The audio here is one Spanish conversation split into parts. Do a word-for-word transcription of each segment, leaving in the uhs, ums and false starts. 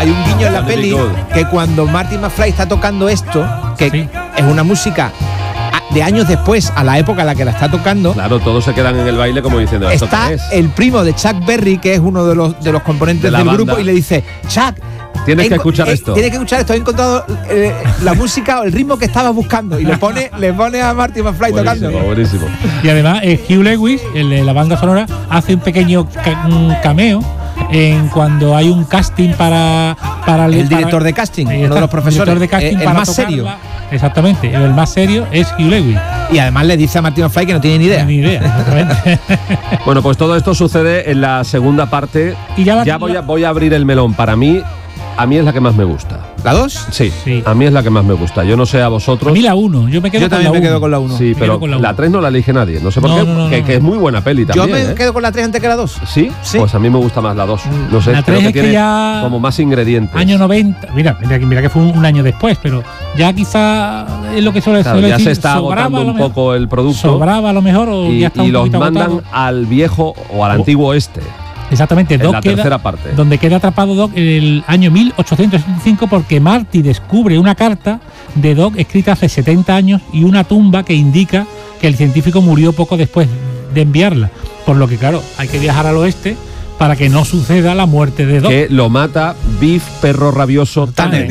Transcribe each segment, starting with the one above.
hay un guiño en la peli que cuando Marty McFly está tocando esto, que sí. es una música de años después, a la época en la que la está tocando. Claro, todos se quedan en el baile como diciendo ¿esto está qué es? El primo de Chuck Berry, que es uno de los, de los componentes de del banda. grupo, y le dice, Chuck, tienes que escuchar eh, esto. Tienes que escuchar esto. He encontrado eh, la música o el ritmo que estabas buscando. Y le pone, le pone a Marty McFly buenísimo, tocando. Buenísimo. Y además, eh, Hugh Lewis, el de la banda sonora, hace un pequeño ca- un cameo en cuando hay un casting para para el para, director de casting, uno de los profesores, el, de casting el, el para más tocarla. serio. Exactamente, el más serio es Hugh Lewis. Y además le dice a Marty McFly que no tiene ni idea. Ni idea, exactamente. Bueno, pues todo esto sucede en la segunda parte. Y ya, ya voy a, voy a abrir el melón. Para mí, a mí es la que más me gusta. ¿La dos? Sí, sí, a mí es la que más me gusta. Yo no sé a vosotros. A mí la uno, yo me quedo yo con también la me quedo uno. con la uno. Sí, me pero la, la tres no la elige nadie. No sé por no, qué, no, no, que, no. que es muy buena peli también. Yo me ¿eh? quedo con la tres antes que la dos. ¿Sí? Sí. Pues a mí me gusta más la dos. No sé, la creo tres que es tiene que ya como más ingredientes. Año noventa. Mira, mira, mira que fue un, un año después, pero ya quizá es lo que suele, claro, suele ya decir. se está agotando un mejor, poco el producto. Sobraba a lo mejor o y, ya está y un los poquito mandan agotado. al viejo o al Oh. antiguo oeste. Exactamente, en Doc la queda, tercera parte. donde queda atrapado Doc en el año mil ochocientos setenta y cinco porque Marty descubre una carta de Doc escrita hace setenta años y una tumba que indica que el científico murió poco después de enviarla. Por lo que, claro, hay que viajar al oeste para que no suceda la muerte de Doc. Que lo mata Biff Perro Rabioso Tanner.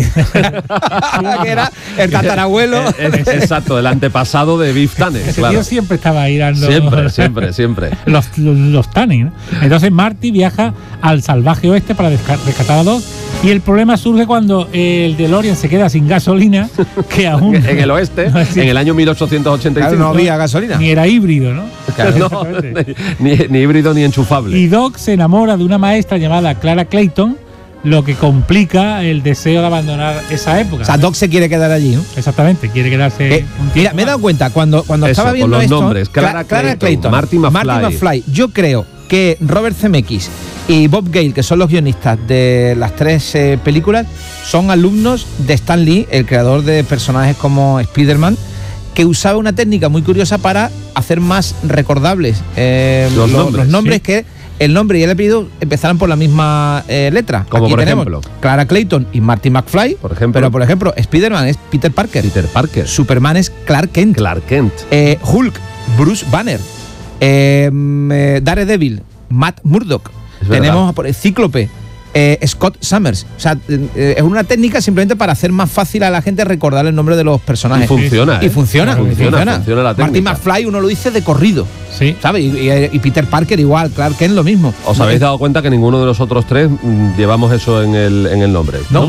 Que era el tatarabuelo. Exacto, el antepasado de Biff Tanner. Ese claro. tío siempre estaba ahí dando Siempre, siempre, siempre. los, los, los Tanner, ¿no? Entonces Marty viaja al salvaje oeste para desca- rescatar a Doc. Y el problema surge cuando el DeLorean se queda sin gasolina, que aún en el oeste, no, sí. en el año mil ochocientos ochenta y cinco. Claro, no había gasolina. Ni era híbrido, ¿no? Claro, no, ni, ni híbrido ni enchufable. Y Doc se enamora de una maestra llamada Clara Clayton, lo que complica el deseo de abandonar esa época. O sea, Doc se quiere quedar allí, ¿no? Exactamente, quiere quedarse Eh, un tiempo mira, me he más. dado cuenta cuando, cuando Eso, estaba con viendo los esto. nombres, Clara Clara Clayton, Clayton, Marty McFly. Marty McFly. Yo creo que Robert Zemeckis y Bob Gale, que son los guionistas de las tres eh, películas, son alumnos de Stan Lee, el creador de personajes como Spider-Man, que usaba una técnica muy curiosa para hacer más recordables eh, los, lo, nombres, los nombres ¿sí? que el nombre y el apellido empezaran por la misma eh, letra. Como Aquí por tenemos ejemplo Clara Clayton y Marty McFly, por ejemplo. pero por ejemplo Spider-Man es Peter Parker, Peter Parker, Superman es Clark Kent, Clark Kent, eh, Hulk, Bruce Banner, eh, eh, Daredevil, Matt Murdock, Es tenemos por Cíclope, eh, Scott Summers. O sea, eh, es una técnica simplemente para hacer más fácil a la gente recordar el nombre de los personajes. Y funciona, Y ¿eh? funciona, Funciona, funciona. funciona la Marty técnica. McFly uno lo dice de corrido, Sí. ¿sabes? Y, y- y Peter Parker igual, Clark Kent lo mismo. ¿Os habéis dado cuenta que ninguno de nosotros tres mm, llevamos eso en el, en el nombre? No.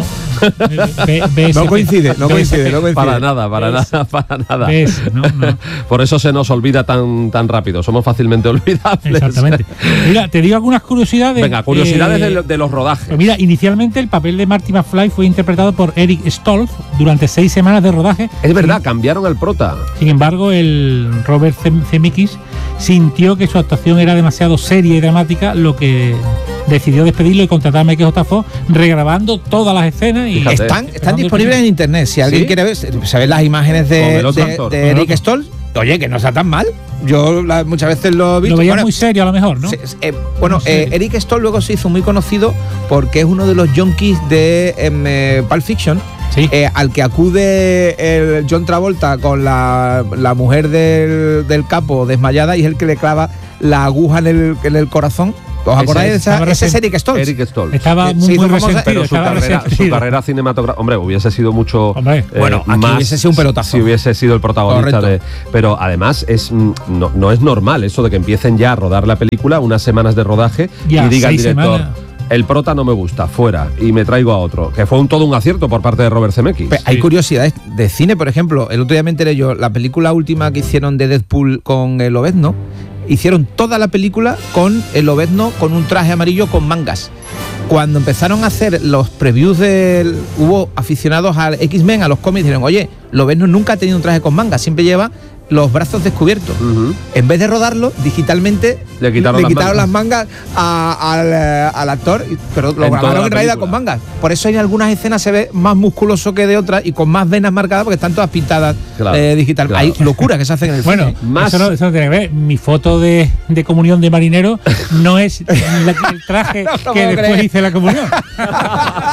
B- B- No BSP. coincide, no coincide, no coincide. Para nada, para nada, para nada. B S, no, no. Por eso se nos olvida tan, tan rápido. Somos fácilmente olvidables. Exactamente. Mira, te digo algunas curiosidades. Venga, curiosidades eh, de, lo- de los rodajes. Pues mira, inicialmente el papel de Marty McFly fue interpretado por Eric Stoltz durante seis semanas de rodaje. Es verdad, cambiaron el prota. Sin embargo, el Robert Zem- Zemeckis sintió que su actuación era demasiado seria y dramática, lo que decidió despedirlo y contratar a Michael J. Fox, regrabando todas las escenas. Y Fíjate. Están, están disponibles en internet. Si alguien ¿Sí? quiere ver, se ven las imágenes Con de, el otro de, actor, de con el Eric otro. Stoltz. Oye, que no está tan mal. Yo la- muchas veces lo he visto. lo veía Bueno, muy serio a lo mejor, ¿no? se- eh, bueno, No sé. eh, Eric Stoltz luego se hizo muy conocido porque es uno de los junkies de em, eh, Pulp Fiction. Sí. eh, al que acude el John Travolta con la, la mujer del, del capo desmayada y es el que le clava la aguja en el, en el corazón. ¿Os acordáis de esa? estaba Ese es recién- Eric Stoltz. Eric Stoltz. Estaba Sí, muy, se muy hizo famosa, resentido. Pero su estaba carrera, su resentido. carrera cinematográfica, hombre, hubiese sido mucho Hombre. eh, Bueno, aquí más hubiese sido un pelotazo. si hubiese sido el protagonista. Correcto. De, pero además es mm, no, no es normal eso de que empiecen ya a rodar la película, unas semanas de rodaje Ya, y diga el seis director, semanas. el prota no me gusta, fuera, y me traigo a otro. Que fue un todo un acierto por parte de Robert Zemeckis. Pe- Hay Sí. curiosidades de cine, por ejemplo. El otro día me enteré yo, la película última que hicieron de Deadpool con el Lobezno, hicieron toda la película con el Lobezno con un traje amarillo con mangas. Cuando empezaron a hacer los previews del... Hubo aficionados al X-Men, a los cómics, dijeron, oye, Lobezno nunca ha tenido un traje con mangas, siempre lleva los brazos descubiertos. Ujú. En vez de rodarlo, digitalmente Le quitaron las las mangas a- al, eh, al actor, y- pero lo En toda grabaron la en realidad película. con mangas. Por eso en algunas escenas se ve más musculoso que de otras y con más venas marcadas porque están todas pintadas Claro, eh, digital. claro. Hay locuras que se hacen en el Bueno, cine. Más- eso, no, eso no tiene que ver. Mi foto de, de comunión de marinero no es la- el traje No lo que puedo después creer. hice la comunión.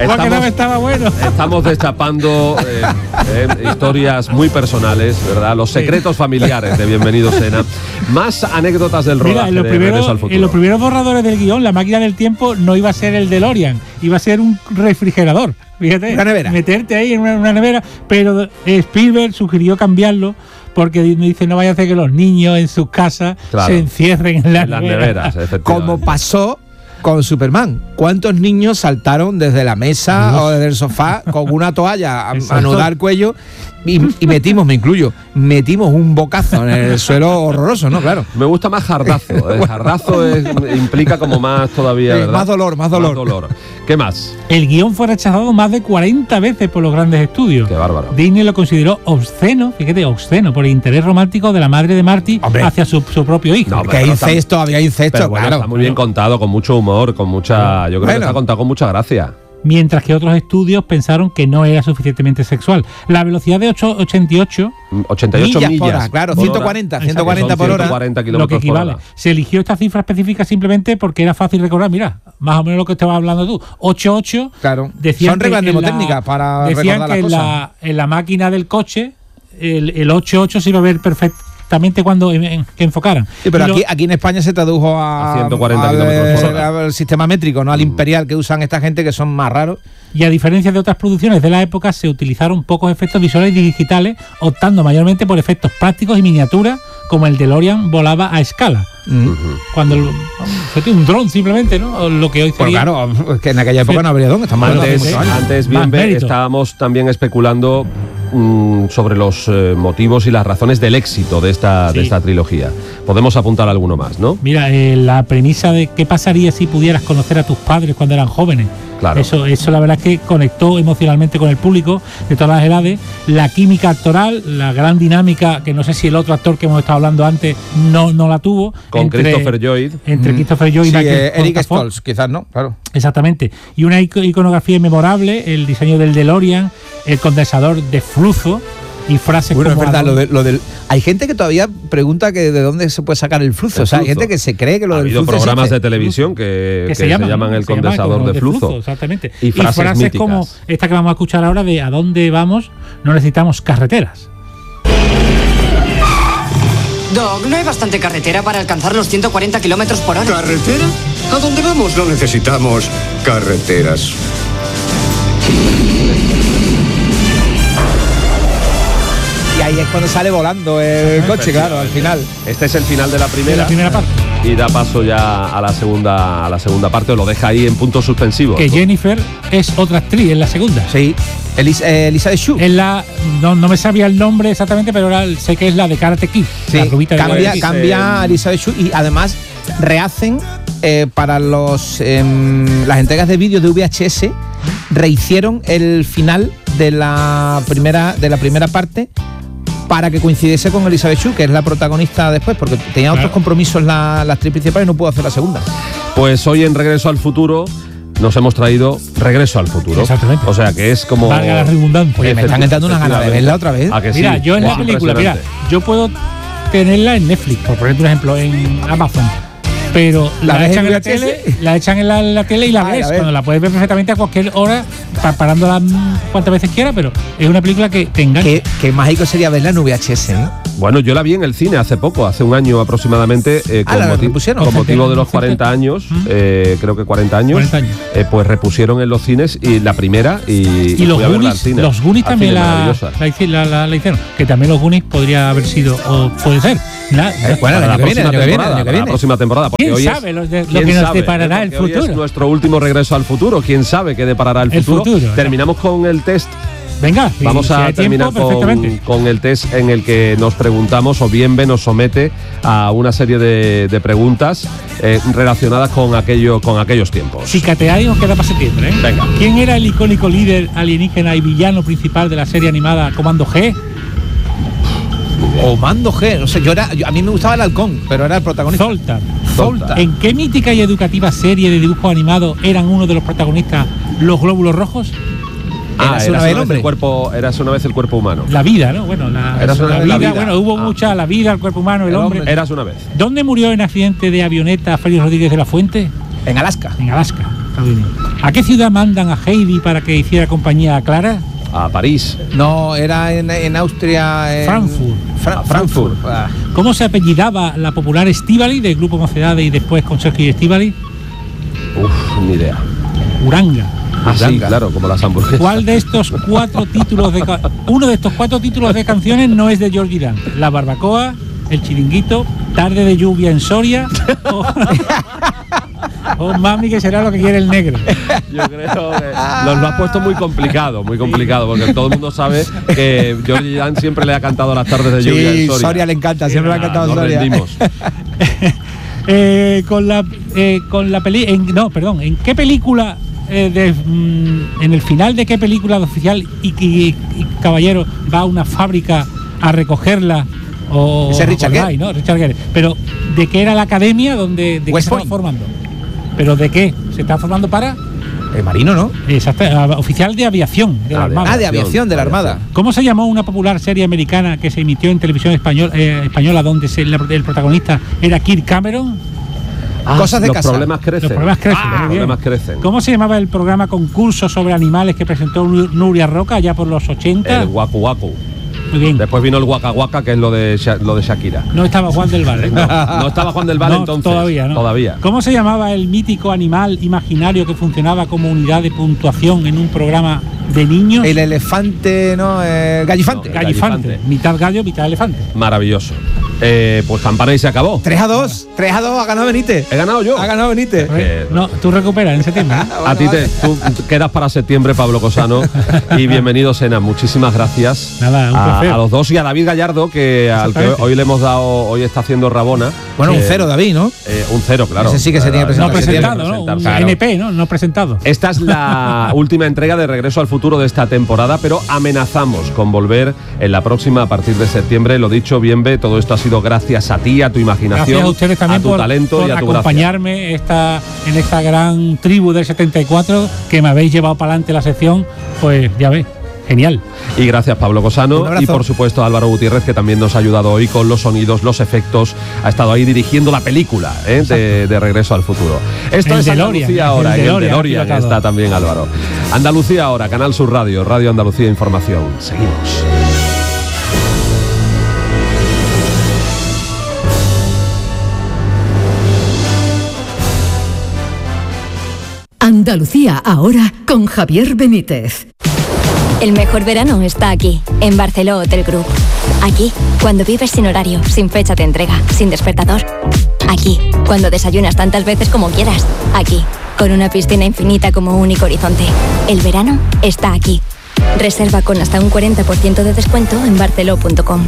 Porque no estaba bueno. Estamos destapando eh, eh, historias muy personales, ¿verdad? Los secretos familiares de Bienvenido Sena. Más anécdotas del rodaje. Mira, en los, de primeros, Regreso al Futuro. en los primeros borradores del guión, la máquina del tiempo no iba a ser el DeLorean, iba a ser un refrigerador. Fíjate, una nevera. Meterte ahí en una, una nevera, pero Spielberg sugirió cambiarlo porque dice no vaya a hacer que los niños en sus casas Claro. se encierren en, la En las nevera. neveras, efectivamente. Como pasó con Superman. ¿Cuántos niños saltaron desde la mesa Dios. o desde el sofá con una toalla a, Exacto. a anudar el cuello? Y, y metimos, me incluyo, metimos un bocazo en el suelo horroroso, ¿no? Claro. Me gusta más jardazo. ¿eh? Jardazo es- implica como más todavía, Sí, ¿verdad? más dolor, más dolor. ¿Qué más? El guión fue rechazado más de cuarenta veces por los grandes estudios. Qué bárbaro. Disney lo consideró obsceno, fíjate, obsceno, por el interés romántico de la madre de Marty Hombre. hacia su, su propio hijo. No, hombre, Que hay pero tam- incesto, había incesto, Pero bueno, claro. está muy bien contado, con mucho humor, con mucha. Yo creo que Bueno. está contado con mucha gracia. Mientras que otros estudios pensaron que no era suficientemente sexual. La velocidad de ocho- ochenta y ocho, ochenta y ocho millas, Millas por hora, claro, por ciento hora. cuarenta, Exacto, ciento cuarenta Son por hora. ciento cuarenta lo que kilómetros por equivale. hora. Se eligió esta cifra específica simplemente porque era fácil recordar. Mira, más o menos lo que estabas hablando tú. ocho ocho. Claro. Decían Son que reglas en la- mnemotécnicas para decían recordar que las en cosas. la, en la máquina del coche el, el ocho ocho se iba a ver perfectamente cuando en- en- que enfocaran. Sí, pero Y lo- aquí, aquí en España se tradujo a, A ciento cuarenta al, kilómetros por hora. al sistema métrico, no al imperial que usan esta gente que son más raros. Y a diferencia de otras producciones de la época, se utilizaron pocos efectos visuales y digitales, optando mayormente por efectos prácticos y miniaturas, como el DeLorean volaba a escala. Ujú. Cuando el- fue un dron simplemente, ¿no? O lo que hoy Pues sería. claro, es que en aquella época no habría dónde, estamos hablando de Antes, muchos años. antes Más bien, ve, mérito. estábamos también especulando mm, sobre los eh, motivos y las razones del éxito de esta, de Sí. esta trilogía. Podemos apuntar alguno más, ¿no? Mira, eh, la premisa de qué pasaría si pudieras conocer a tus padres cuando eran jóvenes. Claro. Eso, eso la verdad es que conectó emocionalmente con el público de todas las edades. La química actoral, la gran dinámica, que no sé si el otro actor que hemos estado hablando antes no, no la tuvo. Con Christopher Lloyd. Entre Mm. Christopher Lloyd y Sí, Michael eh, Eric Coltafort. Stoltz, quizás, ¿no? Claro. Exactamente. Y una ico- iconografía memorable, el diseño del DeLorean, el condensador de flujo y frases Bueno, es como... verdad, lo, de- lo del. Hay gente que todavía pregunta que de dónde se puede sacar el flujo. El O sea, hay flujo. gente que se cree que lo Ha del habido flujo programas existe. de televisión que, que que se llaman, el se llaman condensador como de flujo. exactamente. Y frases míticas. como esta que vamos a escuchar ahora de a dónde vamos, no necesitamos carreteras. Doc, ¿no hay bastante carretera para alcanzar los ciento cuarenta kilómetros por hora? ¿Carretera? ¿A dónde vamos? No necesitamos carreteras. Y ahí es cuando sale volando el coche, claro, al final. Este es el final de la De primera. la primera parte. Y da paso ya a la segunda, a la segunda parte, o lo deja ahí en puntos suspensivos. Que Jennifer es otra actriz en la segunda. Sí. Elisa, eh, Elizabeth Shue. Es la, no, no me sabía el nombre exactamente, pero ahora sé que es la de Karate Kid. Sí, la rubita de cambia, Karate Kid. cambia a Elizabeth Shue y además rehacen eh, para los em, las entregas de vídeo de V H S, rehicieron el final de la primera de la primera parte para que coincidiese con Elizabeth Shue, que es la protagonista después, porque tenía Claro. otros compromisos la, la actriz principal y no pudo hacer la segunda. Pues hoy en Regreso al Futuro nos hemos traído Regreso al Futuro. Exactamente. O sea que es como. Valga la redundancia. Oye, me están entrando unas ganas de verla otra vez. ¿A que Mira, sí? yo en la Es película, mira, impresionante. yo puedo tenerla en Netflix, por poner un ejemplo, en Amazon. Pero ¿La la, ves echan en en la V H S? tele, la echan en la, en la tele y la Ah, ves. la ves. Cuando la puedes ver perfectamente a cualquier hora, pa- parándola mm, cuantas veces quiera, pero es una película que te engancha. Qué, qué mágico sería verla en V H S, ¿eh? Bueno, yo la vi en el cine hace poco, hace un año aproximadamente, eh, Ah, con, ¿la moti- repusieron? con motivo de los Gente- cuarenta años, ¿Mm? eh, creo que cuarenta años, cuarenta años. eh, pues repusieron en los cines y la primera y, Y los fui a verla al Goonies, cine. los Goonies Al también cine, la, maravillosa. la, hici- la- la- la hicieron. Que también los Goonies podría haber sido, o puede ser. La- Eh, bueno, Para el la año que viene, próxima el año que viene, el temporada, año que para la viene. próxima temporada. porque ¿Quién hoy es- sabe lo, de- lo ¿quién que nos sabe, deparará eh? el Porque hoy futuro? es nuestro último regreso al futuro. ¿Quién sabe qué deparará el El futuro? futuro, ¿no? Terminamos con el test. Venga, si- Vamos si a hay terminar tiempo, con, perfectamente. con el test en el que nos preguntamos, o bien nos somete a una serie de, de preguntas eh, relacionadas con, aquello, con aquellos tiempos. Si cateáis os queda para septiembre, ¿eh? Venga. ¿Quién era el icónico líder alienígena y villano principal de la serie animada Comando G? O Mando G, no sé, yo era, yo- a mí me gustaba el halcón, pero era el protagonista. Zoltar. Zoltar. ¿En qué mítica y educativa serie de dibujos animados eran uno de los protagonistas los glóbulos rojos? Ah, Eras era una una vez vez hombre. el cuerpo, eras una vez el cuerpo humano. La vida, ¿no? Bueno, la, Eras una la vez la vida, vida. bueno, hubo Ah. mucha, la vida, el cuerpo humano, el, El hombre. hombre. Eras una vez. ¿Dónde murió en accidente de avioneta Félix Rodríguez de la Fuente? En Alaska. En Alaska. ¿A qué ciudad mandan a Heidi para que hiciera compañía a Clara? A París. No, era en, en Austria. En Frankfurt. Fra- Frankfurt. Ah. ¿Cómo se apellidaba la popular Estíbali del grupo Mocedades y después con Sergio y Estíbali? Uf, ni idea. Uranga. Ah, sí, claro, como las hamburguesas. ¿Cuál de estos cuatro títulos de ca- uno de estos cuatro títulos de canciones no es de Georgie Dan? La barbacoa, el chiringuito, tarde de lluvia en Soria o, o mami que será lo que quiere el negro. Yo creo que nos lo has puesto muy complicado, muy complicado, porque todo el mundo sabe que Georgie Dan siempre le ha cantado las tardes de lluvia Sí, en Soria. Soria le encanta, siempre le ha cantado Nos Soria. rendimos. eh, con la eh, con la peli en, no, perdón, ¿en qué película eh, de, mm, en el final de qué película de oficial y, y, y caballero va a una fábrica a recogerla? O Ese Richard Gere, ¿no? Richard Gere. Pero ¿de qué era la academia donde de qué West se estaba Point. formando? ¿Pero de qué? ¿Se está formando para? El marino, ¿no? Exacto, oficial de aviación de la Ah, de- Armada. Ah, de aviación, de la Armada. ¿Cómo se llamó una popular serie americana que se emitió en televisión español, eh, española donde se, la- el protagonista era Kirk Cameron? Ah, Cosas de los casa. problemas crecen. Los problemas crecen. Ah, muy los bien. problemas crecen. ¿Cómo se llamaba el programa concurso sobre animales que presentó Nu- Nuria Roca ya por los ochenta? El Waku Waku. Muy bien. Después vino el Waka Waka, que es lo de Sha- lo de Shakira. No estaba Juan del Valle. No, no estaba Juan del Valle No, entonces. Todavía, ¿no? Todavía. ¿Cómo se llamaba el mítico animal imaginario que funcionaba como unidad de puntuación en un programa de niños? El elefante, ¿no? El gallifante. No, Gallifante. Gallifante. Mitad gallo, mitad elefante. Maravilloso. Eh, pues campana y se acabó. tres a dos. tres a dos ha ganado Benítez. He ganado yo. Ha ganado Benítez. Que- No, tú recuperas en septiembre. ¿eh? A ti te, tú quedas para septiembre, Pablo Cosano. Y bienvenido, Sena. Muchísimas gracias. Nada, un a, placer. a los dos y a David Gallardo, que al que hoy, Exactamente. hoy le hemos dado, hoy está haciendo Rabona. Bueno, un Eh, cero, David, ¿no? eh, un cero, claro. Ese sí que se tiene que No presentar. presentado, ¿no? Un Presentar, N P, ¿no? No presentado. Esta es la última entrega de Regreso al Futuro de esta temporada, pero amenazamos con volver en la próxima a partir de septiembre. Lo dicho, Bienve, todo esto ha sido gracias a ti, a tu imaginación, Gracias a ustedes también a tu por, talento por y a tu gracia. acompañarme esta, en esta gran tribu del setenta y cuatro que me habéis llevado para adelante la sección. Pues ya ves, genial. Y gracias, Pablo Un Cosano. abrazo. Y por supuesto, Álvaro Gutiérrez, que también nos ha ayudado hoy con los sonidos, los efectos. Ha estado ahí dirigiendo la película ¿eh? de, de Regreso al Futuro. Esto El es DeLorean, Andalucía el ahora. En el DeLorean, DeLorean pilotado. está también Álvaro. Andalucía ahora, Canal Sur Radio, Radio Andalucía Información. Seguimos. Andalucía ahora con Javier Benítez. El mejor verano está aquí, en Barceló Hotel Group. Aquí, cuando vives sin horario, sin fecha de entrega, sin despertador. Aquí, cuando desayunas tantas veces como quieras. Aquí, con una piscina infinita como único horizonte. El verano está aquí. Reserva con hasta un cuarenta por ciento de descuento en barceló punto com.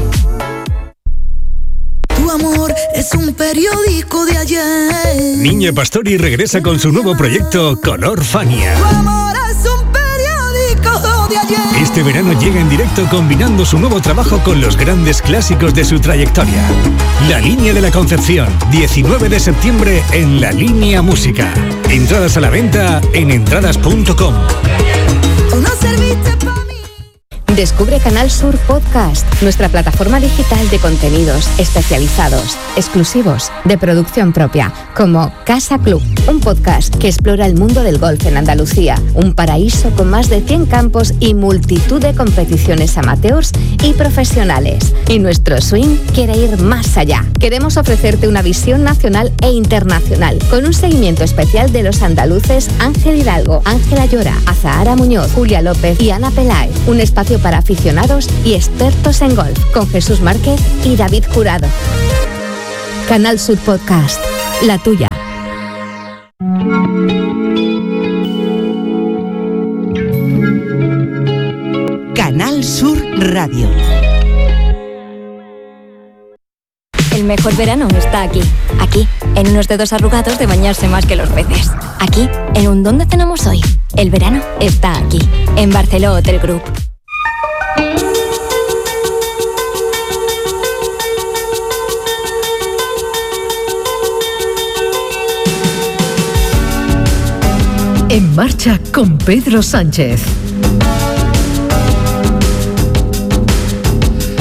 Tu amor es un periódico de ayer. Niña Pastori regresa con su nuevo proyecto Color Fania. Tu amor es un periódico de ayer. Este verano llega en directo combinando su nuevo trabajo con los grandes clásicos de su trayectoria. La Línea de la Concepción, diecinueve de septiembre en La Línea Música. Entradas a la venta en entradas punto com. Tú no serviste para mí. Descubre Canal Sur Podcast, nuestra plataforma digital de contenidos especializados, exclusivos, de producción propia, como Casa Club, un podcast que explora el mundo del golf en Andalucía, un paraíso con más de cien campos y multitud de competiciones amateurs y profesionales. Y nuestro swing quiere ir más allá. Queremos ofrecerte una visión nacional e internacional, con un seguimiento especial de los andaluces Ángel Hidalgo, Ángela Llora, Azahara Muñoz, Julia López y Ana Peláez. Un espacio para aficionados y expertos en golf, con Jesús Márquez y David Jurado. Canal Sur Podcast, la tuya. Canal Sur Radio. El mejor verano está aquí. Aquí, en unos dedos arrugados de bañarse más que los peces. Aquí, en un ¿dónde cenamos hoy? El verano está aquí, en Barceló Hotel Group. En marcha con Pedro Sánchez.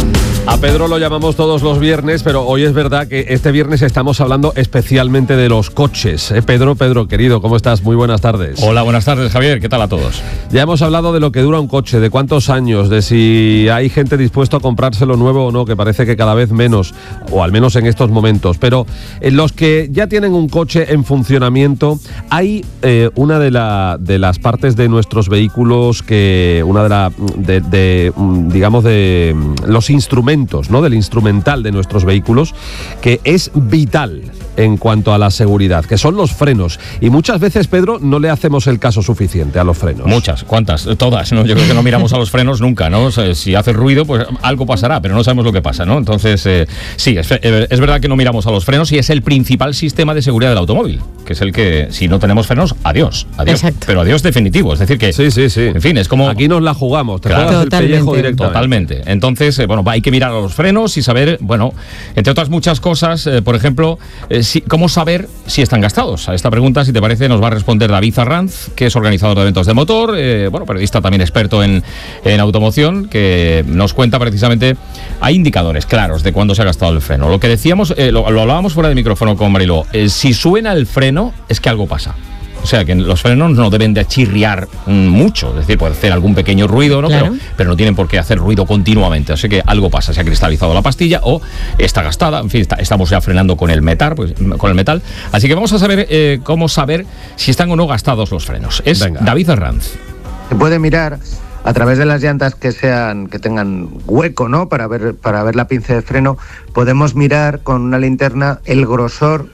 A Pedro lo llamamos todos los viernes, pero hoy es verdad que este viernes estamos hablando especialmente de los coches. ¿Eh, Pedro, Pedro, querido, ¿cómo estás? Muy buenas tardes. Hola, buenas tardes, Javier. ¿Qué tal a todos? Ya hemos hablado de lo que dura un coche, de cuántos años, de si hay gente dispuesta a comprárselo nuevo o no, que parece que cada vez menos, o al menos en estos momentos. Pero en los que ya tienen un coche en funcionamiento, hay eh, una de, la, de las partes de nuestros vehículos que, una de la, de, de digamos, de los instrumentos, ¿no? Del instrumental de nuestros vehículos, que es vital en cuanto a la seguridad, que son los frenos. Y muchas veces, Pedro, no le hacemos el caso suficiente a los frenos. Muchas, ¿cuántas? Todas, ¿no? Yo creo que no miramos a los frenos nunca, ¿no? O sea, si hace ruido, pues algo pasará, pero no sabemos lo que pasa, ¿no? Entonces, eh, sí, es, es verdad que no miramos a los frenos y es el principal sistema de seguridad del automóvil, que es el que, si no tenemos frenos, adiós, adiós. Exacto. Pero adiós definitivo, es decir que... Sí, sí, sí. En fin, es como... Aquí nos la jugamos, te claro, juegas el pellejo directo. Totalmente. Entonces, eh, bueno, hay que mirar a los frenos y saber, bueno, entre otras muchas cosas, eh, por ejemplo, eh, si, cómo saber si están gastados. A esta pregunta, si te parece, nos va a responder David Arranz, que es organizador de eventos de motor, eh, bueno, periodista también experto en, en automoción, que nos cuenta precisamente, hay indicadores claros de cuándo se ha gastado el freno. Lo que decíamos, eh, lo, lo hablábamos fuera de micrófono con Mariló, eh, si suena el freno es que algo pasa. O sea, que los frenos no deben de chirriar mucho, es decir, puede hacer algún pequeño ruido, ¿no? Claro. Pero, pero no tienen por qué hacer ruido continuamente. Así que algo pasa, se ha cristalizado la pastilla o está gastada, en fin, está, estamos ya frenando con el metal, pues, con el metal. Así que vamos a saber eh, cómo saber si están o no gastados los frenos. Es Venga. David Arranz. Se puede mirar a través de las llantas que sean, que tengan hueco, ¿no? Para ver, para ver la pinza de freno, podemos mirar con una linterna el grosor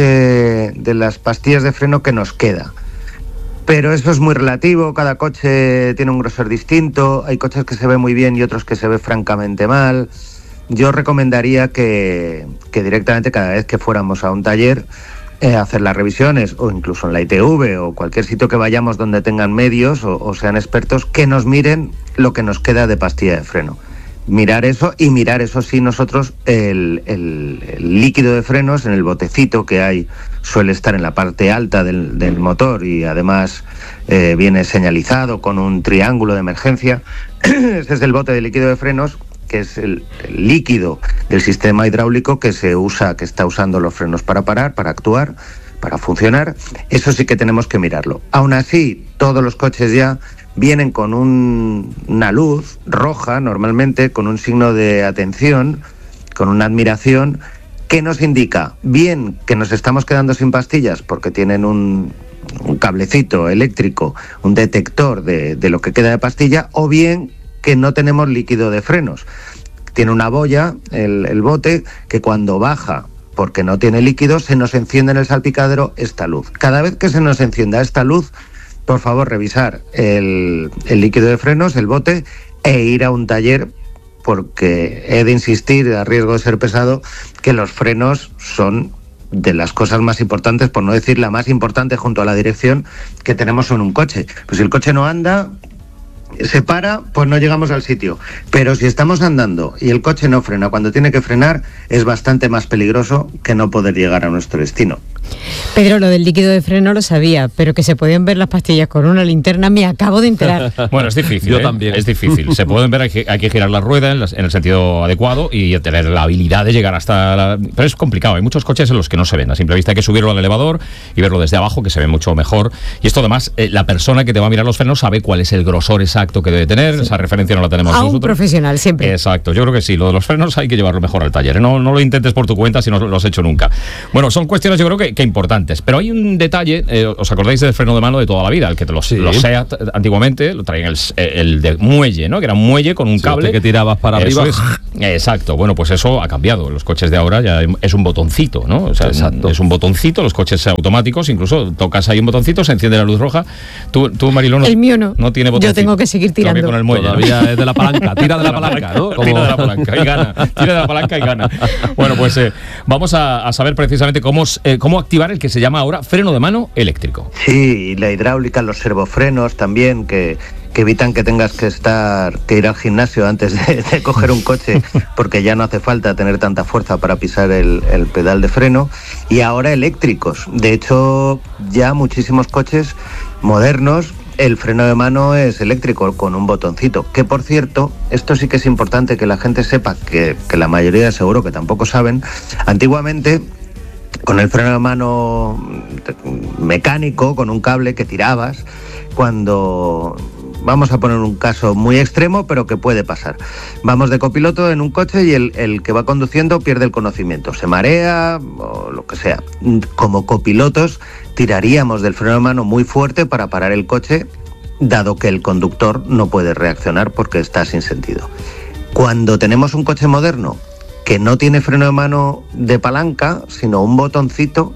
De, de las pastillas de freno que nos queda. Pero eso es muy relativo, cada coche tiene un grosor distinto, hay coches que se ve muy bien y otros que se ve francamente mal. Yo recomendaría que, que directamente cada vez que fuéramos a un taller eh, hacer las revisiones, o incluso en la I T V o cualquier sitio que vayamos donde tengan medios o, o sean expertos, que nos miren lo que nos queda de pastilla de freno. Mirar eso y mirar, eso sí, nosotros el, el, el líquido de frenos en el botecito que hay, suele estar en la parte alta del, del motor y además eh, viene señalizado con un triángulo de emergencia. Ese es el bote de líquido de frenos, que es el, el líquido del sistema hidráulico que se usa, que está usando los frenos para parar, para actuar, para funcionar. Eso sí que tenemos que mirarlo. Aún así, todos los coches ya vienen con un, una luz roja, normalmente, con un signo de atención, con una admiración, que nos indica, bien, que nos estamos quedando sin pastillas porque tienen un, un cablecito eléctrico, un detector de, de lo que queda de pastilla, o bien que no tenemos líquido de frenos. Tiene una boya, el, el bote, que cuando baja, porque no tiene líquido, se nos enciende en el salpicadero esta luz. Cada vez que se nos encienda esta luz, por favor, revisar el, el líquido de frenos, el bote, e ir a un taller, porque he de insistir, a riesgo de ser pesado, que los frenos son de las cosas más importantes, por no decir la más importante junto a la dirección, que tenemos en un coche. Pues si el coche no anda, se para, pues no llegamos al sitio. Pero si estamos andando y el coche no frena cuando tiene que frenar, es bastante más peligroso que no poder llegar a nuestro destino. Pedro, lo del líquido de freno lo sabía, pero que se podían ver las pastillas con una linterna me acabo de enterar. Bueno, es difícil. Yo ¿eh? también. Es difícil. Se pueden ver, hay que, hay que girar la rueda en, las, en el sentido adecuado y tener la habilidad de llegar hasta la... Pero es complicado, hay muchos coches en los que no se ven. A simple vista hay que subirlo al elevador y verlo desde abajo, que se ve mucho mejor. Y esto además, eh, la persona que te va a mirar los frenos sabe cuál es el grosor exacto que debe tener. Sí. Esa referencia no la tenemos a nosotros. Un profesional, siempre. Exacto, yo creo que sí. Lo de los frenos hay que llevarlo mejor al taller. No, no lo intentes por tu cuenta si no lo has hecho nunca. Bueno, son cuestiones yo creo que, que importantes. Pero hay un detalle, eh, ¿os acordáis del freno de mano de toda la vida? El que te los, sí. los SEAT antiguamente lo traían el, el de muelle, ¿no? Que era un muelle con un sí, cable que tirabas para eso arriba. Es, exacto, bueno, pues eso ha cambiado. Los coches de ahora ya es un botoncito, ¿no? O sea, exacto. Es un botoncito, los coches automáticos, incluso tocas ahí un botoncito, se enciende la luz roja. Tú, tú Mariló, no, el mío no. No tiene botoncito. Yo tengo que seguir tirando. Con el muelle, todavía ¿no? Es de la palanca, tira de la palanca, ¿no? Como... Tira de la palanca y gana. Tira de la palanca y gana. Bueno, pues eh, vamos a, a saber precisamente cómo, eh, cómo activar el que se llama ahora freno de mano eléctrico. Sí, y la hidráulica, los servofrenos también, que, que evitan que tengas que estar que ir al gimnasio antes de, de coger un coche, porque ya no hace falta tener tanta fuerza para pisar el, el pedal de freno. Y ahora eléctricos. De hecho, ya muchísimos coches modernos, el freno de mano es eléctrico con un botoncito, que por cierto, esto sí que es importante que la gente sepa, que, que la mayoría seguro que tampoco saben, antiguamente con el freno de mano mecánico, con un cable que tirabas, cuando... Vamos a poner un caso muy extremo, pero que puede pasar. Vamos de copiloto en un coche y el, el que va conduciendo pierde el conocimiento, se marea o lo que sea. Como copilotos tiraríamos del freno de mano muy fuerte para parar el coche, dado que el conductor no puede reaccionar porque está sin sentido. Cuando tenemos un coche moderno que no tiene freno de mano de palanca, sino un botoncito,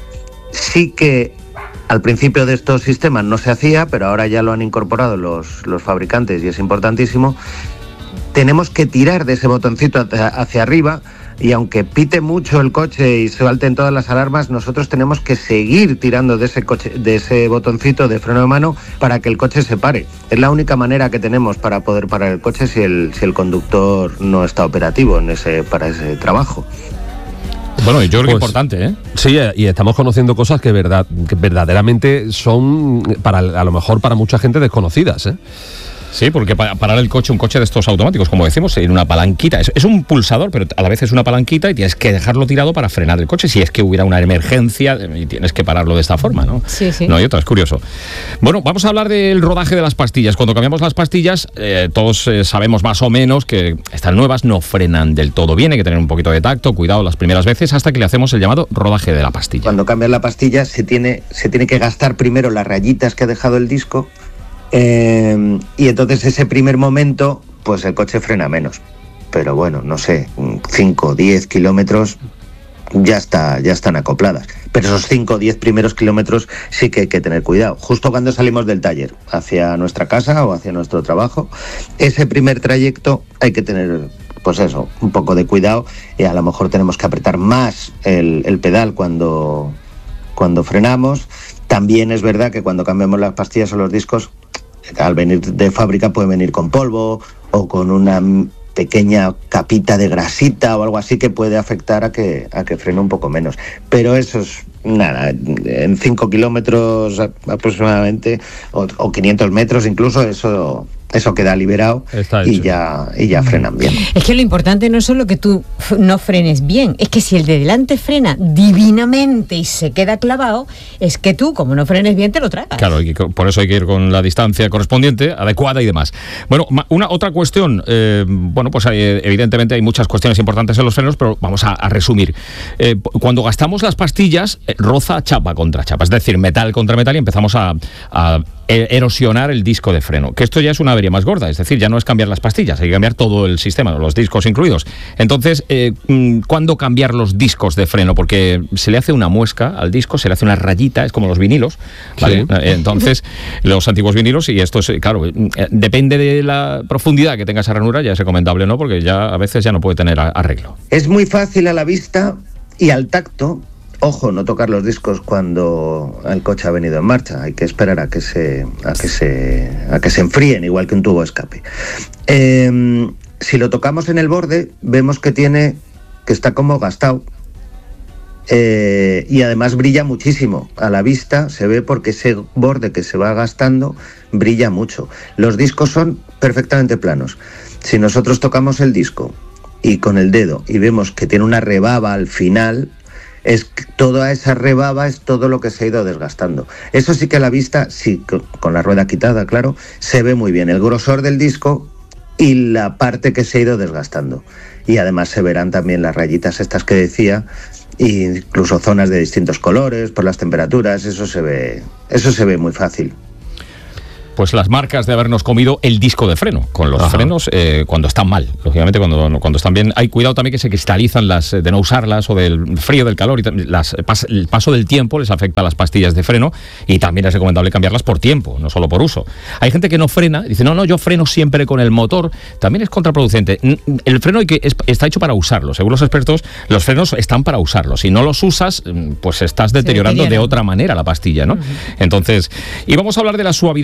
sí que... Al principio de estos sistemas no se hacía, pero ahora ya lo han incorporado los, los fabricantes y es importantísimo. Tenemos que tirar de ese botoncito hacia, hacia arriba y aunque pite mucho el coche y se salten todas las alarmas, nosotros tenemos que seguir tirando de ese, coche, de ese botoncito de freno de mano para que el coche se pare. Es la única manera que tenemos para poder parar el coche si el, si el conductor no está operativo en ese, para ese trabajo. Bueno, yo creo que pues, es importante, ¿eh? Sí, y estamos conociendo cosas que, verdad, que verdaderamente son, para a lo mejor para mucha gente, desconocidas, ¿eh? Sí, porque para parar el coche, un coche de estos automáticos, como decimos, en una palanquita. Es, es un pulsador, pero a la vez es una palanquita y tienes que dejarlo tirado para frenar el coche si es que hubiera una emergencia y tienes que pararlo de esta forma, ¿no? Sí, sí. No hay otra, es curioso. Bueno, vamos a hablar del rodaje de las pastillas. Cuando cambiamos las pastillas, eh, todos eh, sabemos más o menos que estas nuevas no frenan del todo bien, hay que tener un poquito de tacto, cuidado las primeras veces, hasta que le hacemos el llamado rodaje de la pastilla. Cuando cambias la pastilla se tiene, se tiene que gastar primero las rayitas que ha dejado el disco. Eh, y entonces ese primer momento pues el coche frena menos, pero bueno, no sé, cinco o diez kilómetros ya está, ya están acopladas, pero esos cinco o diez primeros kilómetros sí que hay que tener cuidado, justo cuando salimos del taller hacia nuestra casa o hacia nuestro trabajo, ese primer trayecto hay que tener pues eso, un poco de cuidado y a lo mejor tenemos que apretar más el, el pedal cuando, cuando frenamos. También es verdad que cuando cambiamos las pastillas o los discos, al venir de fábrica puede venir con polvo o con una pequeña capita de grasita o algo así que puede afectar a que, a que frene un poco menos. Pero eso es nada, en cinco kilómetros aproximadamente o, o quinientos metros incluso, eso... Eso queda liberado y ya, y ya frenan bien. Es que lo importante no es solo que tú no frenes bien, es que si el de delante frena divinamente y se queda clavado, es que tú, como no frenes bien, te lo tragas. Claro, y por eso hay que ir con la distancia correspondiente, adecuada y demás. Bueno, una otra cuestión, eh, bueno, pues hay, evidentemente hay muchas cuestiones importantes en los frenos, pero vamos a, a resumir. Eh, cuando gastamos las pastillas, eh, roza chapa contra chapa, es decir, metal contra metal y empezamos a... a erosionar el disco de freno, que esto ya es una avería más gorda, es decir, ya no es cambiar las pastillas, hay que cambiar todo el sistema, los discos incluidos. Entonces, eh, ¿cuándo cambiar los discos de freno? Porque se le hace una muesca al disco, se le hace una rayita, es como los vinilos, ¿vale? Sí. Entonces, los antiguos vinilos, y esto es, claro, depende de la profundidad que tenga esa ranura, ya es recomendable, ¿no? Porque ya a veces ya no puede tener arreglo. Es muy fácil a la vista y al tacto. Ojo, no tocar los discos cuando el coche ha venido en marcha. Hay que esperar a que se, a que se, a que se enfríen, igual que un tubo de escape. Eh, si lo tocamos en el borde, vemos que tiene, que está como gastado. Eh, y además brilla muchísimo. A la vista se ve porque ese borde que se va gastando brilla mucho. Los discos son perfectamente planos. Si nosotros tocamos el disco y con el dedo y vemos que tiene una rebaba al final, es que toda esa rebaba es todo lo que se ha ido desgastando. Eso sí que a la vista, sí, con la rueda quitada, claro, se ve muy bien el grosor del disco y la parte que se ha ido desgastando. Y además se verán también las rayitas estas que decía, incluso zonas de distintos colores, por las temperaturas, eso se ve, eso se ve muy fácil. Pues las marcas de habernos comido el disco de freno, con los Ajá. frenos eh, cuando están mal, lógicamente cuando, cuando están bien. Hay cuidado también que se cristalizan las, de no usarlas o del frío, del calor, y las, el paso del tiempo les afecta a las pastillas de freno y también es recomendable cambiarlas por tiempo, no solo por uso. Hay gente que no frena, dice, no, no, yo freno siempre con el motor, también es contraproducente. El freno hay que, es, está hecho para usarlo, según los expertos, los frenos están para usarlos. Si no los usas, pues estás deteriorando de otra manera la pastilla, ¿no? Uh-huh. Entonces, y vamos a hablar de la suavidad de la conducción.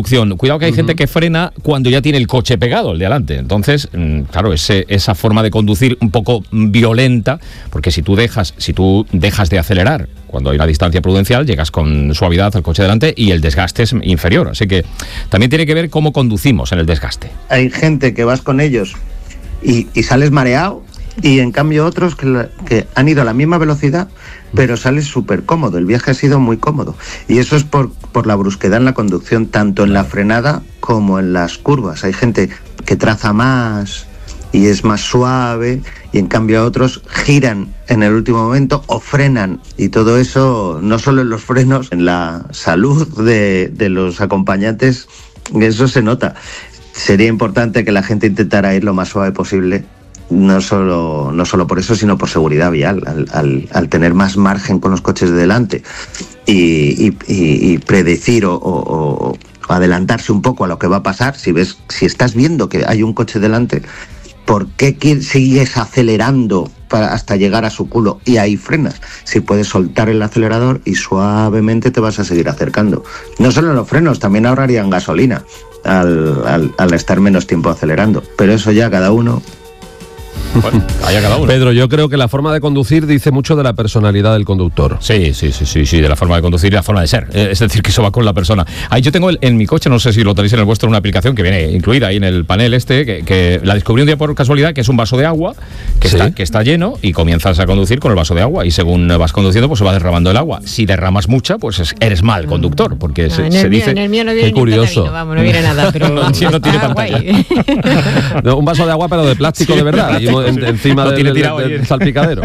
conducción. Cuidado que hay uh-huh. gente que frena cuando ya tiene el coche pegado, el de adelante. Entonces, claro, ese, esa forma de conducir un poco violenta, porque si tú dejas, si tú dejas de acelerar cuando hay una distancia prudencial, llegas con suavidad al coche delante y el desgaste es inferior. Así que también tiene que ver cómo conducimos en el desgaste. Hay gente que vas con ellos y, y sales mareado, y en cambio otros que, la, que han ido a la misma velocidad, pero sales súper cómodo. El viaje ha sido muy cómodo. Y eso es por, por la brusquedad en la conducción, tanto en la frenada como en las curvas. Hay gente que traza más y es más suave, y en cambio otros giran en el último momento o frenan, y todo eso no solo en los frenos, en la salud de, de los acompañantes, eso se nota. Sería importante que la gente intentara ir lo más suave posible, no solo, no solo por eso, sino por seguridad vial, al, al, al tener más margen con los coches de delante y, y, y predecir o, o, o adelantarse un poco a lo que va a pasar. Si ves, si estás viendo que hay un coche delante, ¿por qué sigues acelerando para hasta llegar a su culo y ahí frenas? Si puedes soltar el acelerador y suavemente te vas a seguir acercando. No solo los frenos, también ahorrarían gasolina al, al, al estar menos tiempo acelerando. Pero eso ya cada uno... Bueno, allá cada uno. Pedro, yo creo que la forma de conducir dice mucho de la personalidad del conductor. Sí, sí, sí, sí, sí, de la forma de conducir y la forma de ser. Es decir, que eso va con la persona. Ahí yo tengo el, en mi coche, no sé si lo tenéis en el vuestro, una aplicación que viene incluida ahí en el panel este, que, que la descubrí un día por casualidad, que es un vaso de agua que, ¿sí? está, que está lleno, y comienzas a conducir con el vaso de agua, y según vas conduciendo pues se va derramando el agua. Si derramas mucha, pues es, eres mal conductor, porque no, se, en se el mío, dice... En el mío no viene qué curioso. Vino, vamos, no viene nada, pero no, sí, no tiene ah, pantalla. No, un vaso de agua, pero de plástico, sí, de verdad, y en, encima del, del, del, del salpicadero.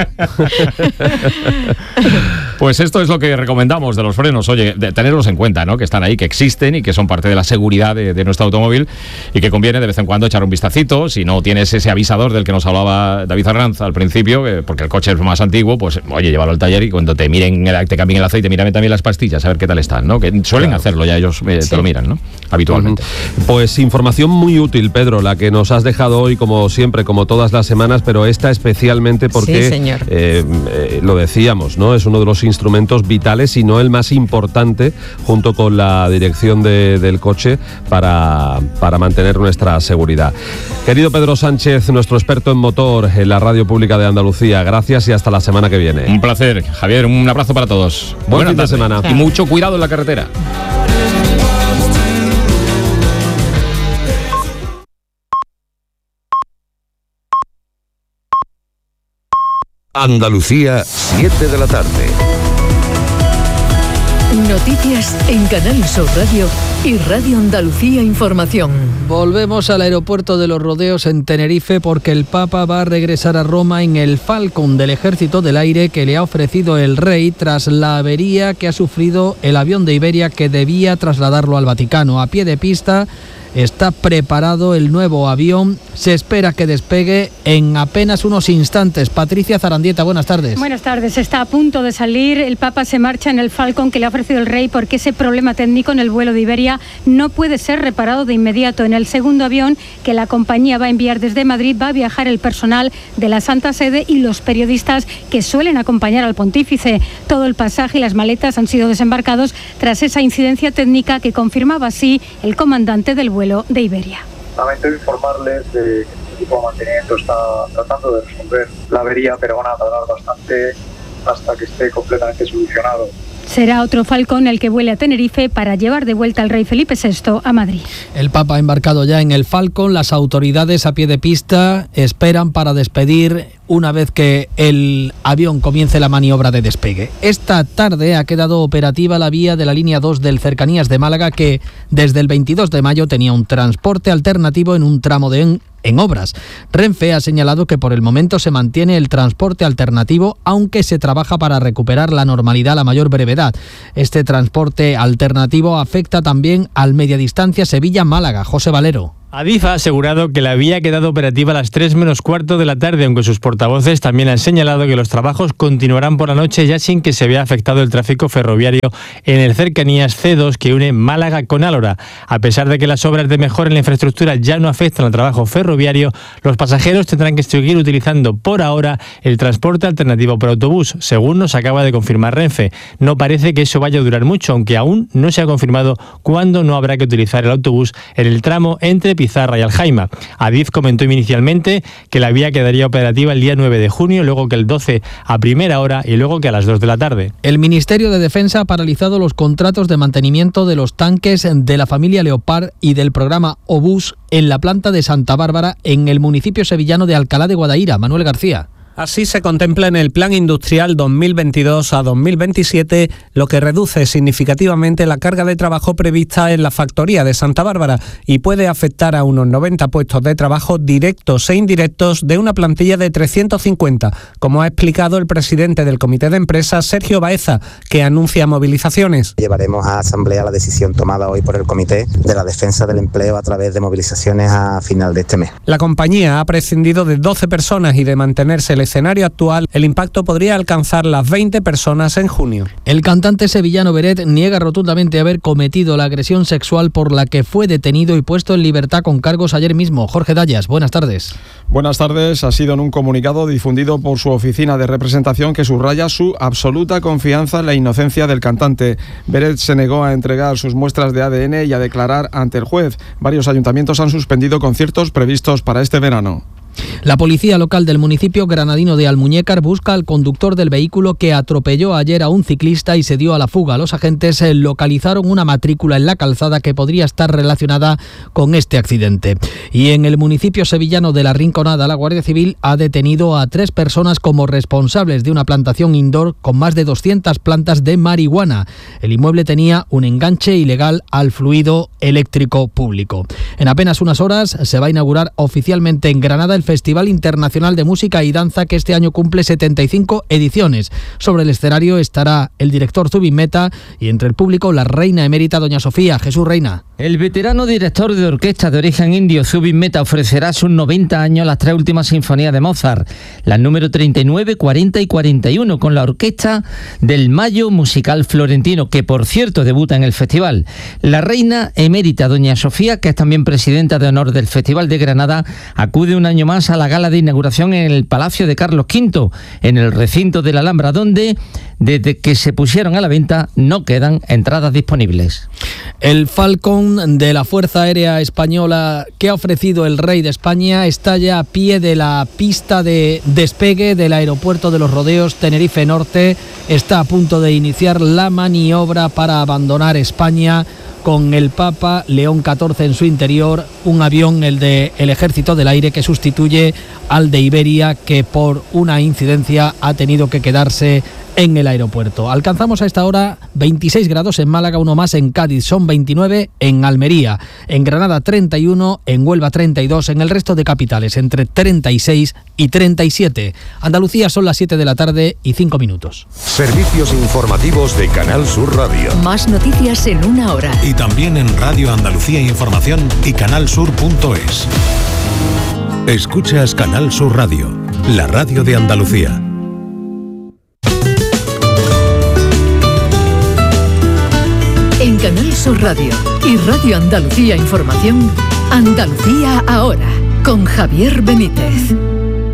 Pues esto es lo que recomendamos de los frenos. Oye, de tenerlos en cuenta, ¿no? Que están ahí, que existen y que son parte de la seguridad de, de nuestro automóvil, y que conviene de vez en cuando echar un vistacito. Si no tienes ese avisador del que nos hablaba David Arranz al principio, eh, porque el coche es más antiguo, pues oye, llévalo al taller y cuando te miren, te cambien el aceite, mírame también las pastillas, a ver qué tal están, ¿no? Que suelen claro. hacerlo ya, ellos eh, sí. te lo miran, ¿no? Habitualmente. Pues información muy útil, Pedro, la que nos has dejado hoy, como siempre, como todas las semanas, pero esta especialmente porque, sí, señor. Eh, eh, lo decíamos, ¿no? Es uno de los instrumentos vitales, y no el más importante, junto con la dirección de, del coche, para, para mantener nuestra seguridad. Querido Pedro Sánchez, nuestro experto en motor en la Radio Pública de Andalucía, gracias y hasta la semana que viene. Un placer, Javier, un abrazo para todos. Buen Buena fin de semana. Y mucho cuidado en la carretera. Andalucía, siete de la tarde. Noticias en Canal Sur Radio y Radio Andalucía Información. Volvemos al aeropuerto de los Rodeos en Tenerife, porque el Papa va a regresar a Roma en el Falcon del Ejército del Aire que le ha ofrecido el Rey tras la avería que ha sufrido el avión de Iberia que debía trasladarlo al Vaticano. A pie de pista está preparado el nuevo avión. Se espera que despegue en apenas unos instantes. Patricia Zarandieta, buenas tardes. Buenas tardes. Está a punto de salir. El Papa se marcha en el Falcon que le ha ofrecido el Rey, porque ese problema técnico en el vuelo de Iberia no puede ser reparado de inmediato. En el segundo avión que la compañía va a enviar desde Madrid va a viajar el personal de la Santa Sede y los periodistas que suelen acompañar al pontífice. Todo el pasaje y las maletas han sido desembarcados tras esa incidencia técnica que confirmaba así el comandante del vuelo de Iberia. Lamento informarles de que el equipo de mantenimiento está tratando de resolver la avería, pero van a tardar bastante hasta que esté completamente solucionado. Será otro Falcon el que vuele a Tenerife para llevar de vuelta al rey Felipe sexto a Madrid. El Papa ha embarcado ya en el Falcon. Las autoridades a pie de pista esperan para despedir una vez que el avión comience la maniobra de despegue. Esta tarde ha quedado operativa la vía de la línea dos del Cercanías de Málaga, que desde el veintidós de mayo tenía un transporte alternativo en un tramo de en, en obras. Renfe ha señalado que por el momento se mantiene el transporte alternativo, aunque se trabaja para recuperar la normalidad a la mayor brevedad. Este transporte alternativo afecta también al media distancia Sevilla-Málaga. José Valero. Adif ha asegurado que la vía ha quedado operativa a las tres menos cuarto de la tarde, aunque sus portavoces también han señalado que los trabajos continuarán por la noche ya sin que se vea afectado el tráfico ferroviario en el cercanías C dos que une Málaga con Álora. A pesar de que las obras de mejora en la infraestructura ya no afectan al trabajo ferroviario, los pasajeros tendrán que seguir utilizando por ahora el transporte alternativo por autobús, según nos acaba de confirmar Renfe. No parece que eso vaya a durar mucho, aunque aún no se ha confirmado cuándo no habrá que utilizar el autobús en el tramo entre Pizarra y Aljaima. Adif comentó inicialmente que la vía quedaría operativa el día nueve de junio, luego que el doce a primera hora y luego que a las dos de la tarde. El Ministerio de Defensa ha paralizado los contratos de mantenimiento de los tanques de la familia Leopard y del programa Obús en la planta de Santa Bárbara, en el municipio sevillano de Alcalá de Guadaira. Manuel García. Así se contempla en el Plan Industrial dos mil veintidós a dos mil veintisiete, lo que reduce significativamente la carga de trabajo prevista en la factoría de Santa Bárbara y puede afectar a unos noventa puestos de trabajo directos e indirectos de una plantilla de trescientos cincuenta, como ha explicado el presidente del Comité de Empresa, Sergio Baeza, que anuncia movilizaciones. Llevaremos a asamblea la decisión tomada hoy por el Comité de la Defensa del Empleo a través de movilizaciones a final de este mes. La compañía ha prescindido de doce personas y de mantenerse el escenario actual, el impacto podría alcanzar las veinte personas en junio. El cantante sevillano Beret niega rotundamente haber cometido la agresión sexual por la que fue detenido y puesto en libertad con cargos ayer mismo. Jorge Dallas, buenas tardes. Buenas tardes. Ha sido en un comunicado difundido por su oficina de representación que subraya su absoluta confianza en la inocencia del cantante. Beret se negó a entregar sus muestras de A D N y a declarar ante el juez. Varios ayuntamientos han suspendido conciertos previstos para este verano. La policía local del municipio granadino de Almuñécar busca al conductor del vehículo que atropelló ayer a un ciclista y se dio a la fuga. Los agentes localizaron una matrícula en la calzada que podría estar relacionada con este accidente. Y en el municipio sevillano de La Rinconada, la Guardia Civil ha detenido a tres personas como responsables de una plantación indoor con más de doscientas plantas de marihuana. El inmueble tenía un enganche ilegal al fluido eléctrico público. En apenas unas horas se va a inaugurar oficialmente en Granada el Festival Internacional de Música y Danza, que este año cumple setenta y cinco ediciones. Sobre el escenario estará el director Zubin Mehta y entre el público la reina emérita doña Sofía. Jesús Reina. El veterano director de orquesta de origen indio Zubin Mehta ofrecerá a sus noventa años las tres últimas sinfonías de Mozart, las número treinta y nueve, cuarenta y cuarenta y uno, con la orquesta del Mayo Musical Florentino, que por cierto debuta en el festival. La reina emérita doña Sofía, que es también presidenta de honor del Festival de Granada, acude un año más a la gala de inauguración en el Palacio de Carlos quinto, en el recinto de la Alhambra, donde desde que se pusieron a la venta no quedan entradas disponibles. El Falcon de la Fuerza Aérea Española que ha ofrecido el Rey de España está ya a pie de la pista de despegue del aeropuerto de Los Rodeos, Tenerife Norte. Está a punto de iniciar la maniobra para abandonar España, con el Papa León catorce en su interior, un avión, el del Ejército del Aire, que sustituye al de Iberia, que por una incidencia ha tenido que quedarse en el aeropuerto. Alcanzamos a esta hora veintiséis grados en Málaga, uno más en Cádiz, son veintinueve en Almería, en Granada treinta y uno, en Huelva treinta y dos, en el resto de capitales entre treinta y seis y treinta y siete. Andalucía son las siete de la tarde y cinco minutos. Servicios informativos de Canal Sur Radio. Más noticias en una hora. Y también en Radio Andalucía Información y canalsur punto es. Escuchas Canal Sur Radio, la radio de Andalucía. En Canal Sur Radio y Radio Andalucía Información, Andalucía ahora, con Javier Benítez.